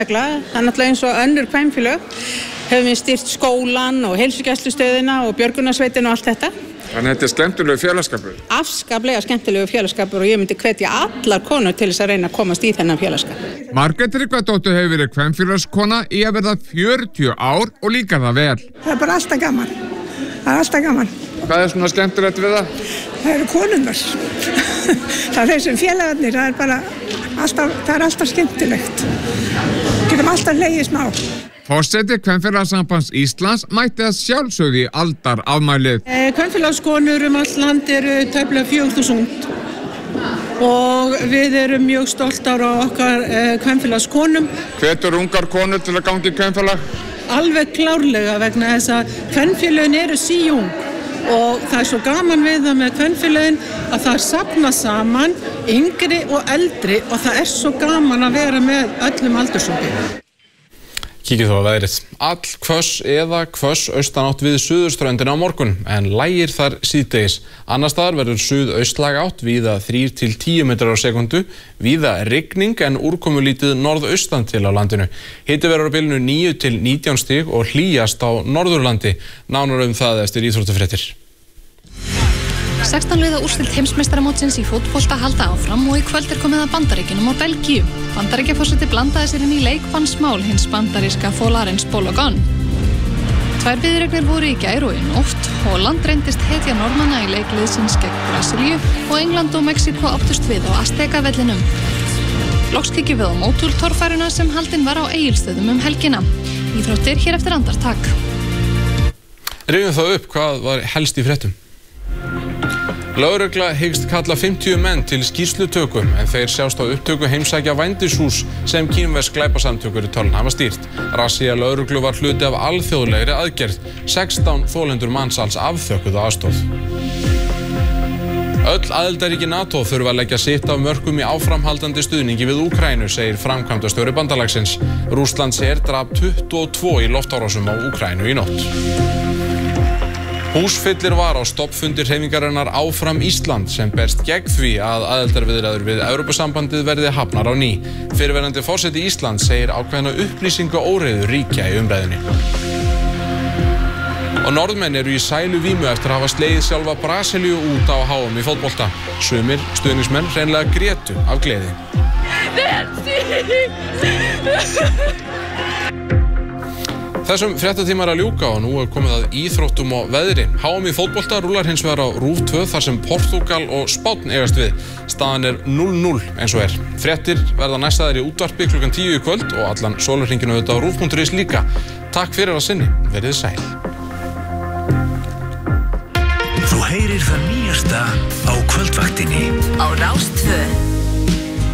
Það er náttúrulega eins og önnur kvenfélög höfum við styrkt skólann og heilsugæslustöðina og björgunarsveitina og allt þetta. Þannig að þetta er skemmtilegu félagsskapur? Afskaplega skemmtilegu félagsskapur og ég myndi hvetja allar konur til þess að reyna að komast í þennan félagsskap. Margrét Tryggvadóttir hefur verið kvenfélagskona í að verða 40 ár og líkar það vel. Það er bara alltaf gaman. Það er alltaf gaman. Hvað er svona skemmtilegt við það? Það eru konurnar. Það er þessum félagarnir, það er alltaf skemmtilegt. Getum alltaf hlegið smá. Forseti Kvenfélagssambands Íslands mætti að sjálfsögðu í aldarafmælið. Kvenfélagskonur allt land eru tæplega 4.000 og við erum mjög stoltar á okkar kvenfélagskonum. Hvetur ungar konur til að ganga í kvenfélag? Alveg klárlega vegna þess að kvenfélögin eru síjung og það er svo gaman við það með kvenfélögin að það safna saman yngri og eldri og það er svo gaman að vera með öllum aldurshópi. Kíkið þó að veðrið. Allhvöss eða hvöss austanátt við suðurströndina á morgun en lægir þar síðdegis. Annars staðar verður suðaustlæg átt víða 3 til 10 metrar á sekundu, víða rigning en úrkomulítið norðaustan til á landinu. Hiti verður á bilinu 9 til 19 stig og hlýjast á Norðurlandi. Nánar það eftir íþróttafréttir. 16 liða úrslit heimsmeistaramótsins í fótbolta halda áfram og í kvöld komið að Bandaríkjunum og Belgíu. Bandaríkjaforseti blandaði sér inn í leikbannsmál hins bandaríska Folarin Spologon. 2 viðureignir voru í gær og í nótt. Holland reyndist hetja Norðmanna í leikliðsins gegn Brasilíu og England og Mexíkó áttust við á Azteca-vellinum. Loks kíkjum við á mótúrtorfæruna sem haldin var á Egilsstöðum helgina. Íþróttir hér eftir andartak. Rifjum þá upp hvað var helst í fréttum. Lögregla hyggst kalla 50 menn til skýrslutöku en þeir sjást á upptöku heimsækja vændishús sem kínversk glæpasamtökur í Töln hafa stýrt. Rassía lögreglu var hluti af alþjóðlegri aðgerð. 16 þolendur mansals afþökkuðu aðstoð. Öll aðildarríki NATO þurfa að leggja sitt af mörkum í áframhaldandi stuðningi við Úkraínu, segir framkvæmdastjóri bandalagsins. Rússlandsher drap 22 í loftárásum á Úkraínu í nótt. Húsfyllir var á stoppfundir hreyfingarinnar Áfram Ísland sem berst gegn því að aðildarviðræður við Evrópusambandið verði hafnar á ný. Fyrrverandi forseti Íslands segir ákveðna upplýsingaóreiðu ríkja í umræðunni. Og Norðmenn eru í sælu vímu eftir að hafa slegið sjálfa Brasilíu út á HM í fótbolta. Sumir stuðningsmenn hreinlega grétu af gleði. Þessum fréttatíma að ljúka og nú komið að íþróttum og veðri. HM í fótbolta rúlar hins vegar á RÚV 2 þar sem Portúgal og Spánn eigast við. Staðan 0-0 eins og Fréttir verða næstaðar í útvarpi klukkan 10 í kvöld og allan sólarhringinn auðvitað á RÚV.is líka. Takk fyrir að sinni. Verið sæl. Þú heyrir það nýjasta á kvöldvaktinni. Á Rás 2.